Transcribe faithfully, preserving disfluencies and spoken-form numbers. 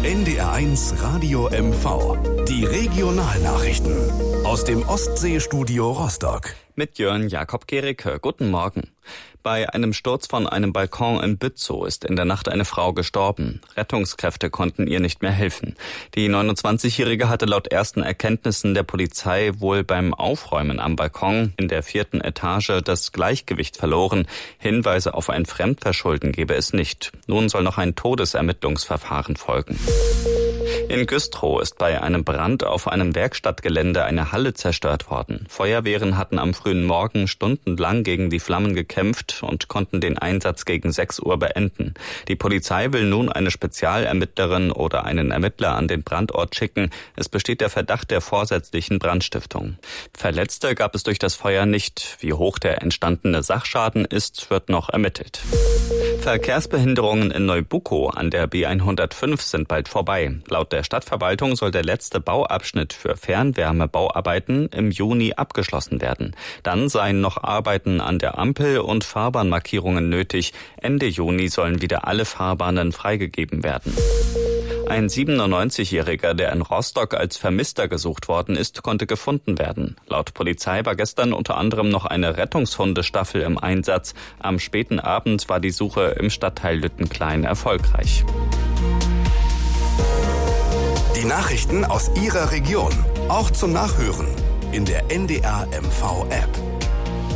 N D R eins Radio M V. Die Regionalnachrichten aus dem Ostseestudio Rostock. Mit Jörn Jakob Gericke. Guten Morgen. Bei einem Sturz von einem Balkon in Bützow ist in der Nacht eine Frau gestorben. Rettungskräfte konnten ihr nicht mehr helfen. Die neunundzwanzigjährige hatte laut ersten Erkenntnissen der Polizei wohl beim Aufräumen am Balkon in der vierten Etage das Gleichgewicht verloren. Hinweise auf ein Fremdverschulden gebe es nicht. Nun soll noch ein Todesermittlungsverfahren folgen. In Güstrow ist bei einem Brand auf einem Werkstattgelände eine Halle zerstört worden. Feuerwehren hatten am frühen Morgen stundenlang gegen die Flammen gekämpft und konnten den Einsatz gegen sechs Uhr beenden. Die Polizei will nun eine Spezialermittlerin oder einen Ermittler an den Brandort schicken. Es besteht der Verdacht der vorsätzlichen Brandstiftung. Verletzte gab es durch das Feuer nicht. Wie hoch der entstandene Sachschaden ist, wird noch ermittelt. Verkehrsbehinderungen in Neubukow an der B hundertfünf sind bald vorbei. Laut der Stadtverwaltung soll der letzte Bauabschnitt für Fernwärmebauarbeiten im Juni abgeschlossen werden. Dann seien noch Arbeiten an der Ampel und Fahrbahnmarkierungen nötig. Ende Juni sollen wieder alle Fahrbahnen freigegeben werden. Ein siebenundneunzigjähriger, der in Rostock als Vermisster gesucht worden ist, konnte gefunden werden. Laut Polizei war gestern unter anderem noch eine Rettungshundestaffel im Einsatz. Am späten Abend war die Suche im Stadtteil Lüttenklein erfolgreich. Die Nachrichten aus Ihrer Region, auch zum Nachhören in der N D R M V App.